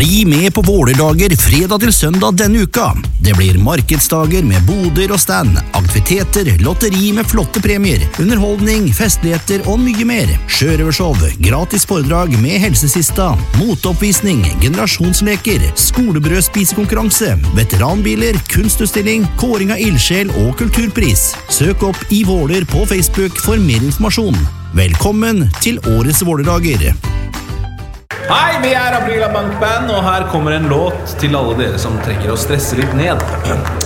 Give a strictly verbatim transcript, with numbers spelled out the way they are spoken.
Bli med på Vålerdager fredag til søndag denne uka. Det blir markedsdager med boder og stand, aktiviteter, lotteri med flotte premier, underholdning, festligheter og mye mer. Sjørøvershow, gratis foredrag med helsesista, moteoppvisning, generasjonsleker, skolebrødspisekonkurranse, veteranbiler, kunstutstilling, kåring av ildsjel og kulturpris. Søk opp i Våler på Facebook for mer informasjon. Velkommen til årets Vålerdager. Hei, vi er Aprila Bank Band, og her kommer en låt til alle dere som trenger å stresse litt ned.